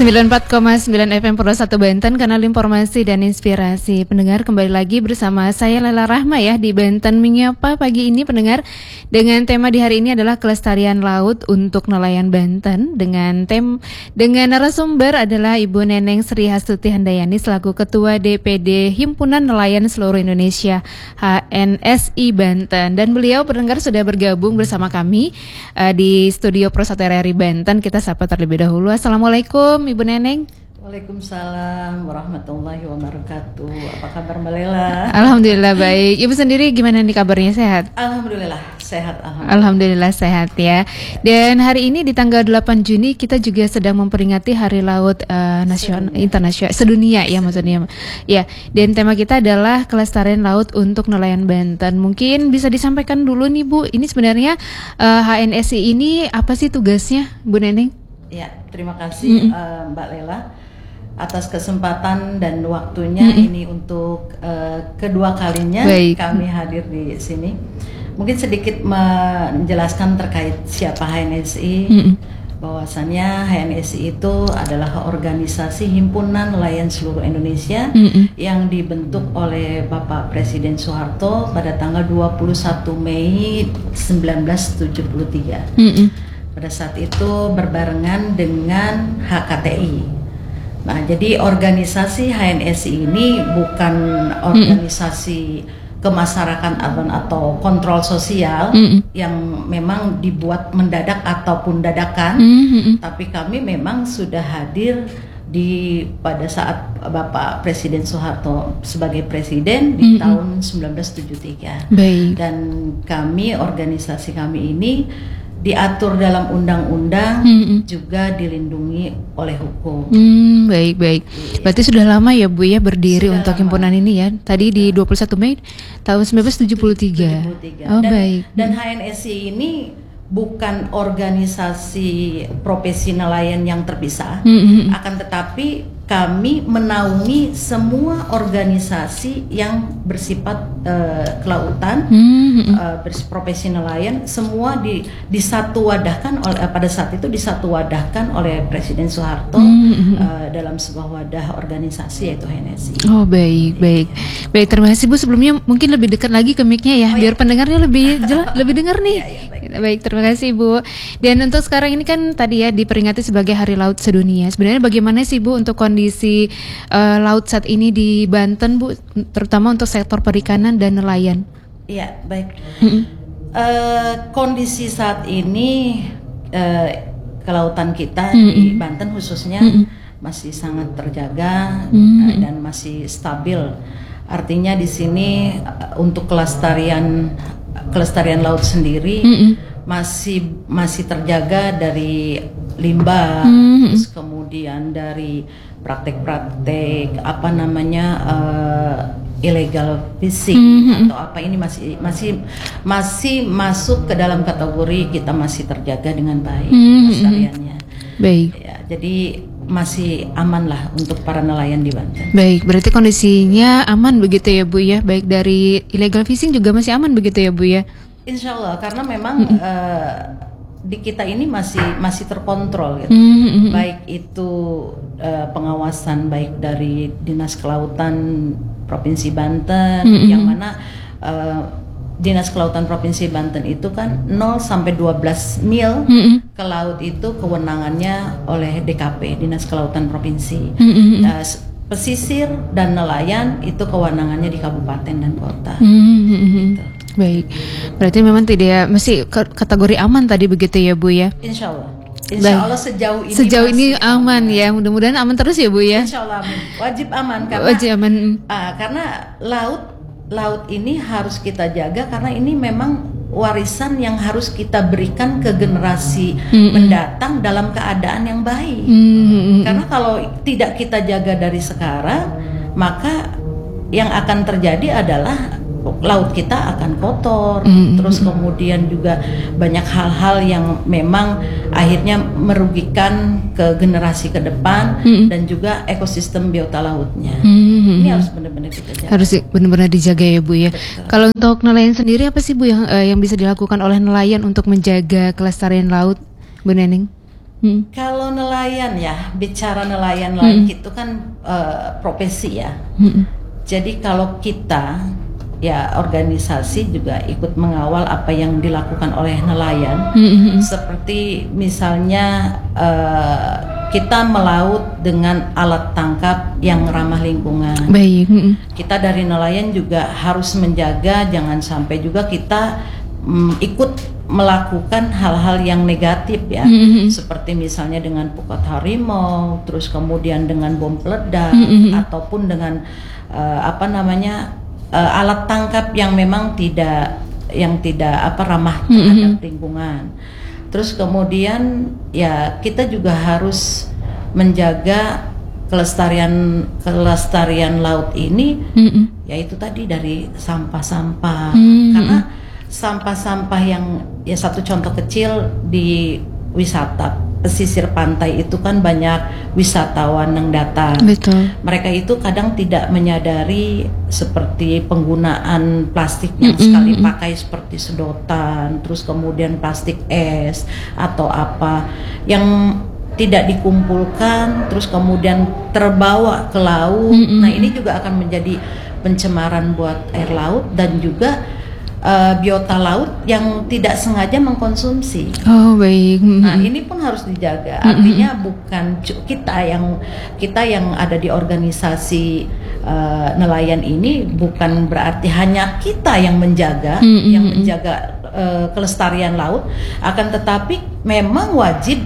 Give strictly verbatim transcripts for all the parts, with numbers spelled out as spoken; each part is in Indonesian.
sembilan puluh empat koma sembilan F M Purwo satu Banten, kanal informasi dan inspirasi. Pendengar, kembali lagi bersama saya Lela Rahma ya di Banten Menyapa pagi ini pendengar. Dengan tema di hari ini adalah kelestarian laut untuk nelayan Banten, dengan tem dengan narasumber adalah Ibu Neneng Sri Hastuti Handayani selaku Ketua D P D Himpunan Nelayan Seluruh Indonesia H N S I Banten, dan beliau pendengar sudah bergabung bersama kami uh, di studio Pro satu R R I Banten. Kita sapa terlebih dahulu. Assalamualaikum Ibu Neneng. Waalaikumsalam warahmatullahi wabarakatuh. Apa kabar Mbak Lela? Alhamdulillah baik. Ibu sendiri gimana nih kabarnya, sehat? Alhamdulillah sehat. Alhamdulillah. Alhamdulillah sehat ya. Dan hari ini di tanggal delapan Juni kita juga sedang memperingati Hari Laut uh, Nasional Internasional Sedunia ya maksudnya. Ya, dan tema kita adalah kelestarian laut untuk nelayan Banten. Mungkin bisa disampaikan dulu nih Bu, ini sebenarnya uh, H N S I ini apa sih tugasnya, Bu Neneng? Ya, terima kasih mm-hmm. uh, Mbak Lela atas kesempatan dan waktunya mm-hmm. ini untuk uh, kedua kalinya Baik. kami hadir di sini. Mungkin sedikit menjelaskan terkait siapa H N S I. Mm-hmm. Bahwasannya H N S I itu adalah organisasi himpunan nelayan seluruh Indonesia mm-hmm. yang dibentuk oleh Bapak Presiden Soeharto pada tanggal dua puluh satu Mei seribu sembilan ratus tujuh puluh tiga. Mm-hmm. Pada saat itu berbarengan dengan H K T I. Nah, jadi organisasi H N S I ini bukan organisasi mm-hmm. kemasyarakatan atau kontrol sosial mm-hmm. yang memang dibuat mendadak ataupun dadakan, mm-hmm. tapi kami memang sudah hadir di pada saat Bapak Presiden Soeharto sebagai presiden di mm-hmm. tahun seribu sembilan ratus tujuh puluh tiga. Baik. Dan kami, organisasi kami ini diatur dalam undang-undang, mm-hmm. juga dilindungi oleh hukum. Hmm, baik baik. Berarti sudah lama ya Bu ya berdiri sudah untuk lama. Himpunan ini ya. Tadi di dua puluh satu Mei tahun seribu sembilan ratus tujuh puluh tiga. Oh, dan, baik. Dan H N S I ini bukan organisasi profesi nelayan yang terpisah, mm-hmm. akan tetapi kami menaungi semua organisasi yang bersifat uh, kelautan, mm-hmm. uh, profesi nelayan, semua di disatu wadahkan oleh pada saat itu disatu wadahkan oleh Presiden Soeharto mm-hmm. uh, dalam sebuah wadah organisasi yaitu H N S I. Oh baik baik baik, terima kasih Bu. Sebelumnya mungkin lebih dekat lagi ke mic-nya ya, oh, biar ya. pendengarnya lebih jelas, lebih dengar nih. Ya, ya, baik. baik, terima kasih Bu. Dan untuk sekarang ini kan tadi ya diperingati sebagai Hari Laut Sedunia. Sebenarnya bagaimana sih Bu untuk kondisi Kondisi uh, laut saat ini di Banten Bu, terutama untuk sektor perikanan dan nelayan? Iya baik. Mm-hmm. Uh, kondisi saat ini uh, kelautan kita mm-hmm. di Banten khususnya mm-hmm. masih sangat terjaga mm-hmm. uh, dan masih stabil. Artinya di sini uh, untuk kelestarian kelestarian laut sendiri mm-hmm. masih masih terjaga dari limbah, mm-hmm. terus kemudian dari praktek-praktek apa namanya uh, illegal fishing mm-hmm. atau apa ini masih masih masih masuk ke dalam kategori kita masih terjaga dengan baik mm-hmm. kelestariannya. Baik. Ya, jadi masih aman lah untuk para nelayan di Banten. Baik, berarti kondisinya aman begitu ya Bu ya, baik dari illegal fishing juga masih aman begitu ya Bu ya? Insya Allah, karena memang mm-hmm. uh, di kita ini masih masih terkontrol gitu. Mm-hmm. Baik itu uh, pengawasan baik dari Dinas Kelautan Provinsi Banten, mm-hmm. yang mana uh, Dinas Kelautan Provinsi Banten itu kan nol sampai dua belas mil mm-hmm. ke laut itu kewenangannya oleh D K P, Dinas Kelautan Provinsi. Mm-hmm. uh, pesisir dan nelayan itu kewenangannya di kabupaten dan kota. Mm-hmm. Gitu. Baik, berarti memang tidak masih kategori aman tadi begitu ya Bu ya? Insya Allah, Insya Allah sejauh ini sejauh ini aman, aman ya, mudah-mudahan aman terus ya Bu ya? Insya Allah aman, wajib aman karena wajib aman. Uh, karena laut laut ini harus kita jaga karena ini memang warisan yang harus kita berikan ke generasi mm-hmm. mendatang dalam keadaan yang baik. Mm-hmm. Karena kalau tidak kita jaga dari sekarang, maka yang akan terjadi adalah laut kita akan kotor, mm-hmm. terus kemudian juga banyak hal-hal yang memang akhirnya merugikan ke generasi ke depan mm-hmm. dan juga ekosistem biota lautnya. Mm-hmm. Ini harus benar-benar kita jaga. Harus benar-benar dijaga ya Bu ya. Betul. Kalau untuk nelayan sendiri apa sih Bu yang uh, yang bisa dilakukan oleh nelayan untuk menjaga kelestarian laut, Bu Neneng? Hmm. Kalau nelayan ya, bicara nelayan laut hmm. itu kan uh, profesi ya. Hmm. Jadi kalau kita ya organisasi juga ikut mengawal apa yang dilakukan oleh nelayan. Hmm. Seperti misalnya uh, kita melaut dengan alat tangkap yang ramah lingkungan. Baik. Hmm. Kita dari nelayan juga harus menjaga jangan sampai juga kita um, ikut melakukan hal-hal yang negatif ya, mm-hmm. seperti misalnya dengan pukat harimau, terus kemudian dengan bom peledak, mm-hmm. ataupun dengan uh, apa namanya uh, alat tangkap yang memang tidak yang tidak apa ramah terhadap mm-hmm. lingkungan. Terus kemudian ya kita juga harus menjaga kelestarian kelestarian laut ini, mm-hmm. yaitu tadi dari sampah-sampah, mm-hmm. karena sampah-sampah yang ya satu contoh kecil di wisata pesisir pantai itu kan banyak wisatawan yang datang. Betul. Mereka itu kadang tidak menyadari seperti penggunaan plastik yang mm-hmm. sekali pakai seperti sedotan, terus kemudian plastik es atau apa yang tidak dikumpulkan terus kemudian terbawa ke laut. Mm-hmm. Nah, ini juga akan menjadi pencemaran buat air laut dan juga Uh, biota laut yang tidak sengaja mengkonsumsi. Oh baik. Mm-hmm. Nah ini pun harus dijaga. Artinya mm-hmm. bukan kita yang kita yang ada di organisasi uh, nelayan ini bukan berarti hanya kita yang menjaga, mm-hmm. yang menjaga uh, kelestarian laut. Akan tetapi memang wajib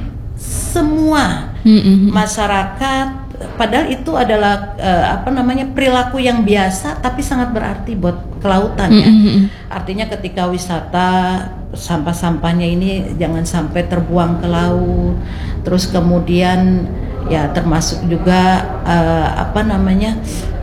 semua mm-hmm. masyarakat. Padahal itu adalah uh, apa namanya perilaku yang biasa tapi sangat berarti buat kelautan ya. Mm-hmm. Artinya ketika wisata sampah-sampahnya ini jangan sampai terbuang ke laut. Terus kemudian ya termasuk juga uh, apa namanya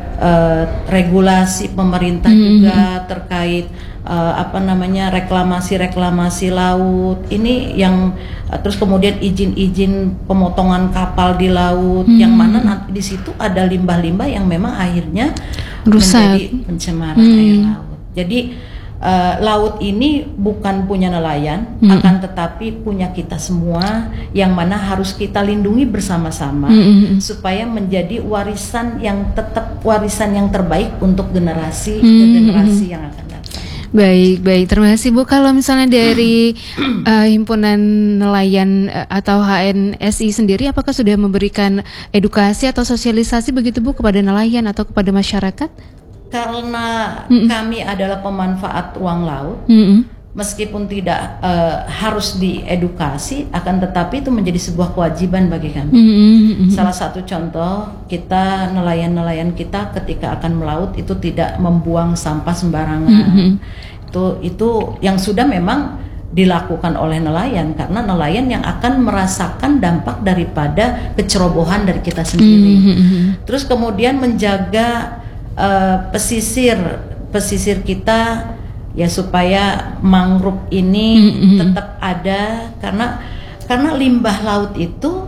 uh, regulasi pemerintah mm-hmm. juga terkait uh, apa namanya reklamasi-reklamasi laut. Ini yang uh, terus kemudian izin-izin pemotongan kapal di laut hmm. yang mana nanti di situ ada limbah-limbah yang memang akhirnya rusak, menjadi pencemaran hmm. air laut. Jadi uh, laut ini bukan punya nelayan, hmm. akan tetapi punya kita semua yang mana harus kita lindungi bersama-sama hmm. supaya menjadi warisan yang tetap warisan yang terbaik untuk generasi hmm. ke generasi yang akan datang. Baik, baik. Terima kasih Bu. Kalau misalnya dari uh, himpunan nelayan uh, atau H N S I sendiri, apakah sudah memberikan edukasi atau sosialisasi begitu Bu kepada nelayan atau kepada masyarakat? Karena mm-hmm. kami adalah pemanfaat ruang laut, mm-hmm. meskipun tidak uh, harus diedukasi, akan tetapi itu menjadi sebuah kewajiban bagi kami. Mm-hmm. Salah satu contoh kita nelayan-nelayan kita ketika akan melaut itu tidak membuang sampah sembarangan. Mm-hmm. Itu itu yang sudah memang dilakukan oleh nelayan karena nelayan yang akan merasakan dampak daripada kecerobohan dari kita sendiri. Mm-hmm. Terus kemudian menjaga uh, pesisir pesisir kita. Ya supaya mangrove ini mm-hmm. tetap ada karena karena limbah laut itu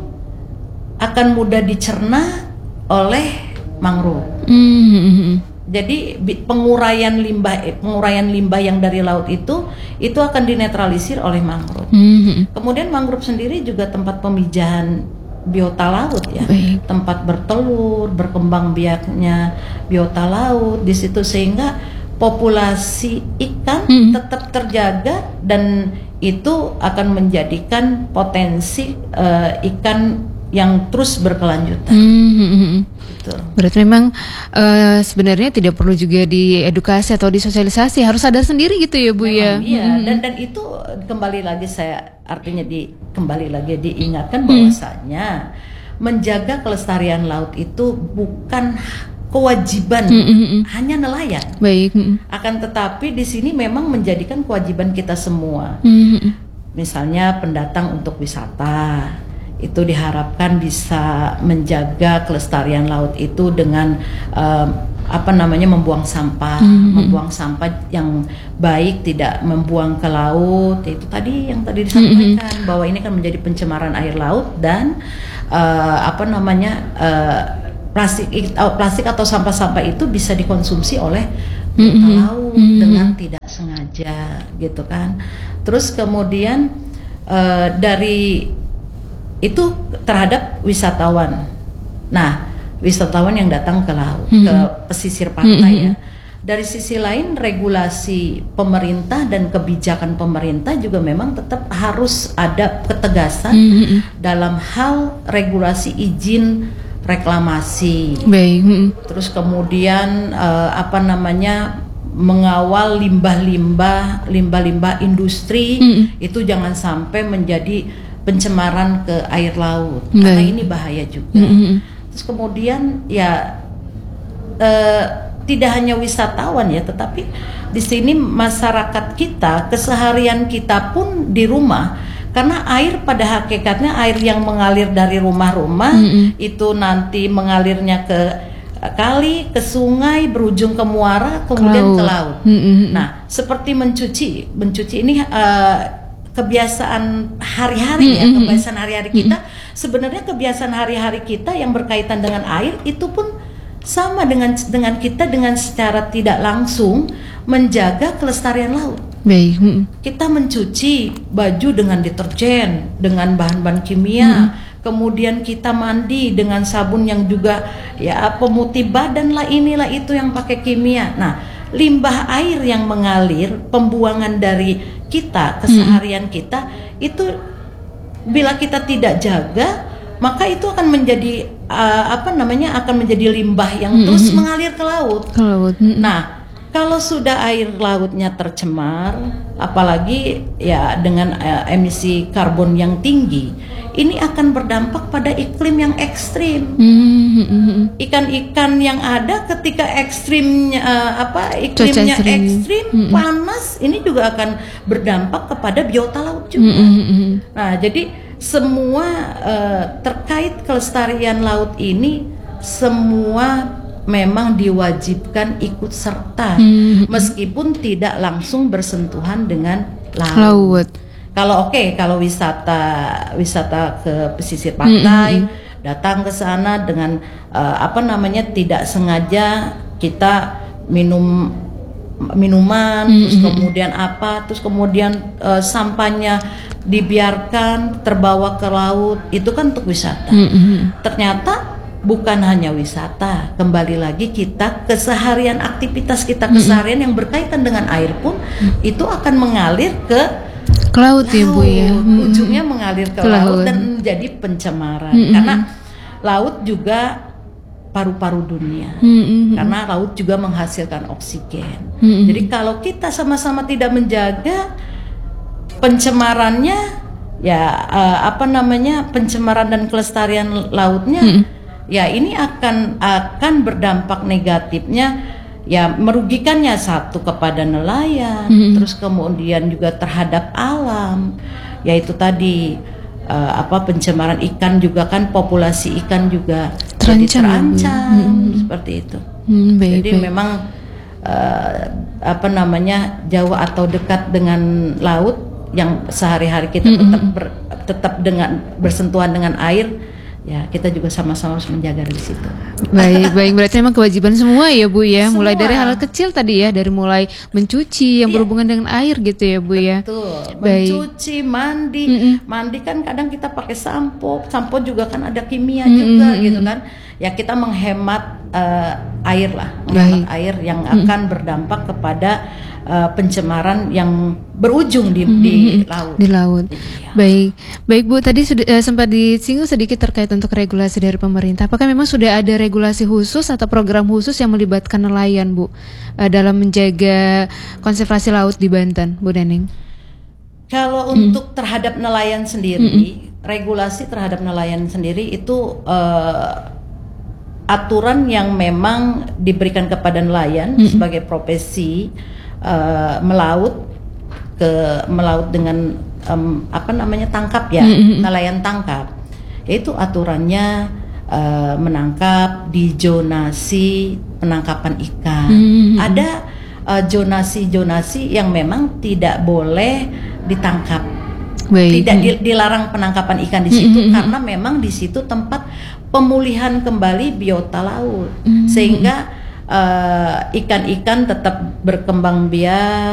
akan mudah dicerna oleh mangrove. Mm-hmm. Jadi penguraian limbah penguraian limbah yang dari laut itu itu akan dinetralisir oleh mangrove. Mm-hmm. Kemudian mangrove sendiri juga tempat pemijahan biota laut ya, baik. Tempat bertelur, berkembang biaknya biota laut di situ sehingga populasi ikan hmm. tetap terjaga dan itu akan menjadikan potensi uh, ikan yang terus berkelanjutan. Hmm. Gitu. Berarti memang uh, sebenarnya tidak perlu juga diedukasi atau disosialisasi, harus sadar sendiri gitu ya Bu. Memang, ya. Iya hmm. dan dan itu kembali lagi saya artinya di kembali lagi diingatkan bahwasanya hmm. menjaga kelestarian laut itu bukan kewajiban mm-hmm. hanya nelayan. Baik. Mm-hmm. Akan tetapi di sini memang menjadikan kewajiban kita semua. Mm-hmm. Misalnya pendatang untuk wisata itu diharapkan bisa menjaga kelestarian laut itu dengan um, apa namanya membuang sampah, mm-hmm. membuang sampah yang baik, tidak membuang ke laut. Itu tadi yang tadi disampaikan mm-hmm. bahwa ini kan menjadi pencemaran air laut dan uh, apa namanya uh, plastik plastik atau sampah-sampah itu bisa dikonsumsi oleh biota mm-hmm. laut mm-hmm. dengan tidak sengaja gitu kan. Terus kemudian uh, dari itu terhadap wisatawan. Nah, wisatawan yang datang ke laut, hmm. ke pesisir pantai hmm. ya. Dari sisi lain, regulasi pemerintah dan kebijakan pemerintah juga memang tetap harus ada ketegasan mm-hmm. dalam hal regulasi izin reklamasi. Baik. Mm-hmm. Terus kemudian uh, apa namanya mengawal limbah-limbah, limbah-limbah industri mm-hmm. itu jangan sampai menjadi pencemaran ke air laut. Baik. Karena ini bahaya juga. Mm-hmm. Terus kemudian ya. Uh, Tidak hanya wisatawan ya, tetapi di sini masyarakat kita, keseharian kita pun di rumah, karena air pada hakikatnya air yang mengalir dari rumah-rumah mm-hmm. itu nanti mengalirnya ke kali, ke sungai, berujung ke muara, kemudian ke laut. Mm-hmm. Nah, seperti mencuci, mencuci ini uh, kebiasaan hari-hari mm-hmm. ya, kebiasaan hari-hari kita. Mm-hmm. Sebenarnya kebiasaan hari-hari kita yang berkaitan dengan air itu pun sama dengan dengan kita dengan secara tidak langsung menjaga kelestarian laut. Baik. Hmm. Kita mencuci baju dengan deterjen, dengan bahan-bahan kimia, hmm. kemudian kita mandi dengan sabun yang juga ya pemutih badan lah, inilah itu yang pakai kimia. Nah, limbah air yang mengalir, pembuangan dari kita, keseharian hmm. kita itu bila kita tidak jaga, maka itu akan menjadi uh, apa namanya akan menjadi limbah yang mm-hmm. terus mengalir ke laut. Ke laut. Mm-hmm. Nah, kalau sudah air lautnya tercemar, apalagi ya dengan uh, emisi karbon yang tinggi, ini akan berdampak pada iklim yang ekstrim. Mm-hmm. Ikan-ikan yang ada ketika ekstrimnya uh, apa iklimnya ekstrim, mm-hmm. panas, ini juga akan berdampak kepada biota laut juga. Mm-hmm. Nah, jadi semua uh, terkait kelestarian laut ini semua memang diwajibkan ikut serta hmm. meskipun tidak langsung bersentuhan dengan laut. laut. Kalau oke, okay, kalau wisata wisata ke pesisir pantai, hmm. datang ke sana dengan uh, apa namanya tidak sengaja kita minum minuman, hmm. terus kemudian apa, terus kemudian uh, sampahnya dibiarkan terbawa ke laut, itu kan untuk wisata. Mm-hmm. Ternyata bukan hanya wisata, kembali lagi kita keseharian aktivitas kita keseharian mm-hmm. yang berkaitan dengan air pun mm-hmm. itu akan mengalir ke ke laut, laut ya Bu ya. Mm-hmm. Ujungnya mengalir ke, ke laut, laut dan menjadi pencemaran. Mm-hmm. Karena laut juga paru-paru dunia. Mm-hmm. Karena laut juga menghasilkan oksigen. Mm-hmm. Jadi kalau kita sama-sama tidak menjaga pencemarannya ya uh, apa namanya pencemaran dan kelestarian lautnya hmm. ya ini akan akan berdampak negatifnya ya merugikannya satu kepada nelayan hmm. terus kemudian juga terhadap alam yaitu tadi uh, apa pencemaran ikan juga kan populasi ikan juga terancam, terancam hmm. seperti itu. Hmm, baik, jadi baik. memang uh, apa namanya jauh atau dekat dengan laut yang sehari-hari kita mm-hmm. tetap ber, tetap dengan bersentuhan dengan air, ya kita juga sama-sama harus menjaga di situ. Baik, baik berarti memang kewajiban semua ya Bu ya, semua. Mulai dari hal kecil tadi ya, dari mulai mencuci yang yeah. berhubungan dengan air gitu ya Bu ya. Betul. Mencuci, mandi, mm-hmm. mandi kan kadang kita pakai sampo, sampo juga kan ada kimia mm-hmm. juga gitu kan. Ya kita menghemat uh, air lah, menghemat baik. air yang mm-hmm. akan berdampak kepada Uh, pencemaran yang berujung di, mm-hmm. di laut. Di laut. Ya. Baik, baik Bu. Tadi sudah uh, sempat disinggung sedikit terkait untuk regulasi dari pemerintah. Apakah memang sudah ada regulasi khusus atau program khusus yang melibatkan nelayan Bu uh, dalam menjaga konservasi laut di Banten, Bu Neneng? Kalau mm-hmm. untuk terhadap nelayan sendiri, mm-hmm. regulasi terhadap nelayan sendiri itu uh, aturan yang memang diberikan kepada nelayan mm-hmm. sebagai profesi. Uh, melaut ke melaut dengan um, apa namanya tangkap ya mm-hmm. nelayan tangkap itu aturannya uh, menangkap di zonasi penangkapan ikan mm-hmm. ada uh, zonasi-zonasi yang memang tidak boleh ditangkap. Baik. Tidak dilarang penangkapan ikan di situ mm-hmm. karena memang di situ tempat pemulihan kembali biota laut mm-hmm. sehingga Uh, ikan-ikan tetap berkembang biak,